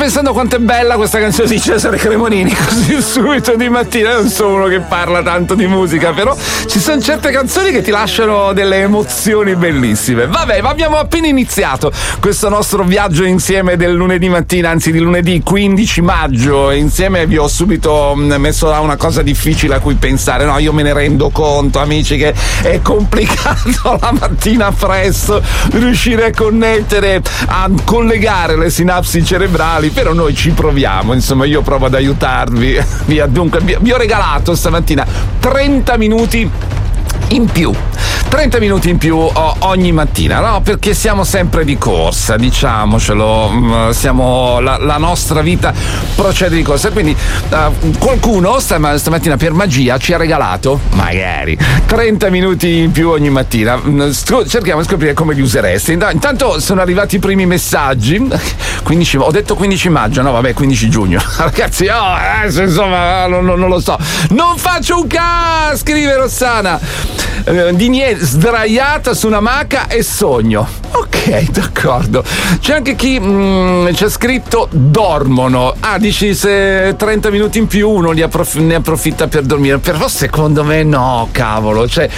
pensando quanto è bella questa canzone di Cesare Cremonini, così subito di mattina. Io non sono uno che parla tanto di musica, però ci sono certe canzoni che ti lasciano delle emozioni bellissime. Vabbè, ma abbiamo appena iniziato questo nostro viaggio insieme del lunedì mattina, anzi di lunedì 15 maggio. Insieme vi ho subito messo là una cosa difficile a cui pensare. No, io me ne rendo conto, amici, che è complicato la mattina presto riuscire a connettere, a collegare le sinapsi cerebrali, però noi ci proviamo, insomma io provo ad aiutarvi. Dunque vi ho regalato stamattina 30 minuti in più. 30 minuti in più ogni mattina, no? Perché siamo sempre di corsa, diciamocelo, la nostra vita procede di corsa. Quindi qualcuno stamattina per magia ci ha regalato, magari, 30 minuti in più ogni mattina. Cerchiamo di scoprire come li useresti. Intanto sono arrivati i primi messaggi. 15, ho detto 15 maggio, no vabbè, 15 giugno. Ragazzi, insomma, non lo so. Non faccio un scrive Rossana. Di niente, sdraiata su una maca e sogno. Ok, d'accordo. C'è anche chi c'è scritto dormono. Dici se 30 minuti in più uno ne approfitta per dormire. Però secondo me no, cavolo. Cioè,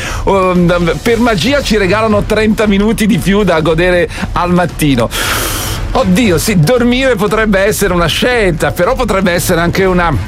per magia ci regalano 30 minuti di più da godere al mattino. Oddio, sì, dormire potrebbe essere una scelta, però potrebbe essere anche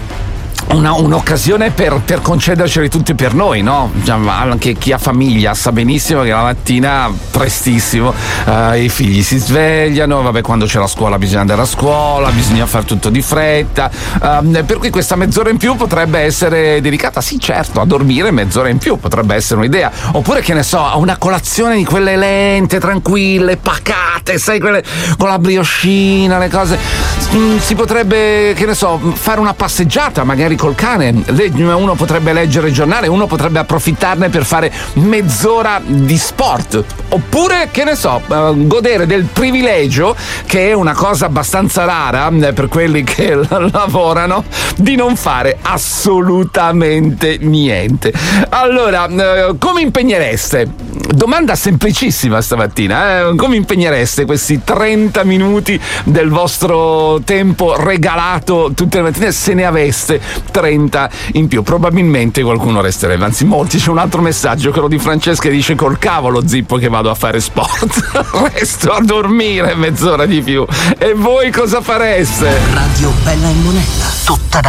un'occasione per concederceli tutti per noi, no? Anche chi ha famiglia sa benissimo che la mattina prestissimo i figli si svegliano, vabbè, quando c'è la scuola bisogna andare a scuola, bisogna fare tutto di fretta, per cui questa mezz'ora in più potrebbe essere dedicata, sì certo, a dormire. Mezz'ora in più potrebbe essere un'idea, oppure che ne so, a una colazione di quelle lente, tranquille, pacate, sai, quelle con la brioscina, le cose. Si potrebbe, che ne so, fare una passeggiata magari col cane. Uno potrebbe leggere il giornale, uno potrebbe approfittarne per fare mezz'ora di sport, oppure, che ne so, godere del privilegio, che è una cosa abbastanza rara per quelli che lavorano, di non fare assolutamente niente. Allora, come impegnereste? Domanda semplicissima stamattina, come impegnereste questi 30 minuti del vostro tempo regalato tutte le mattine, se ne aveste 30 in più? Probabilmente qualcuno resterebbe, anzi molti. C'è un altro messaggio, quello di Francesca, che dice: col cavolo Zippo che vado a fare sport, resto a dormire mezz'ora di più. E voi cosa fareste? Radio Bella e Monella, tutta da